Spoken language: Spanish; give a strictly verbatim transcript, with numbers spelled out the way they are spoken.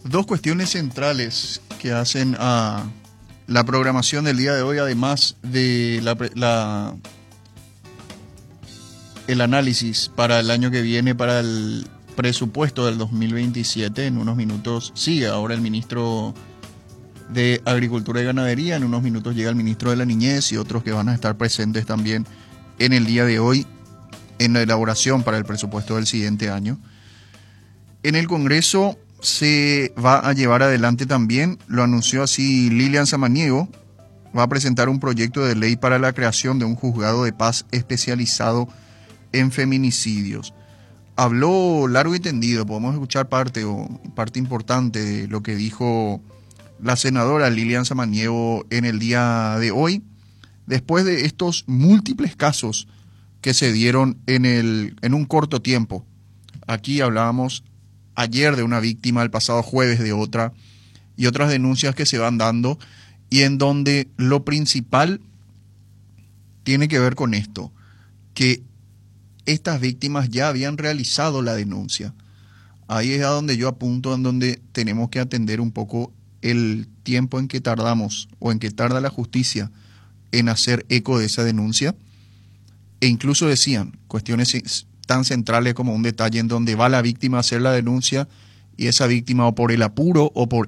dos cuestiones centrales que hacen a la programación del día de hoy, además de la, la, el análisis para el año que viene, para el presupuesto del dos mil veintisiete. En unos minutos sigue ahora el ministro de Agricultura y Ganadería, en unos minutos llega el ministro de la Niñez y otros que van a estar presentes también en el día de hoy en la elaboración para el presupuesto del siguiente año. En el Congreso se va a llevar adelante también, lo anunció así Lilian Samaniego, va a presentar un proyecto de ley para la creación de un juzgado de paz especializado en feminicidios. Habló largo y tendido, podemos escuchar parte o parte importante de lo que dijo la senadora Lilian Samaniego en el día de hoy, después de estos múltiples casos que se dieron en, el, en un corto tiempo. Aquí hablábamos ayer de una víctima, el pasado jueves de otra, y otras denuncias que se van dando, y en donde lo principal tiene que ver con esto, que estas víctimas ya habían realizado la denuncia. Ahí es a donde yo apunto, en donde tenemos que atender un poco el tiempo en que tardamos o en que tarda la justicia en hacer eco de esa denuncia. E incluso decían cuestiones tan centrales como un detalle en donde va la víctima a hacer la denuncia y esa víctima o por el apuro o por